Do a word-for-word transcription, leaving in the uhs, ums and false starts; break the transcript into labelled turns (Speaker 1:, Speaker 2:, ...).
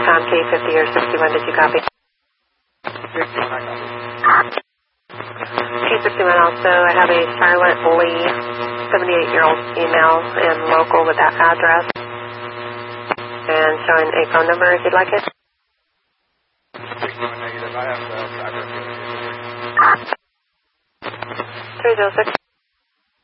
Speaker 1: Tom K fifty or sixty-one, did you copy?
Speaker 2: fifty-one, I copy.
Speaker 1: K fifty-one also, I have a Charlotte Lee, seventy-eight-year-old female and local with that address. And showing a phone number if you'd like it.
Speaker 2: sixty-one negative, I have the address.
Speaker 1: three zero six.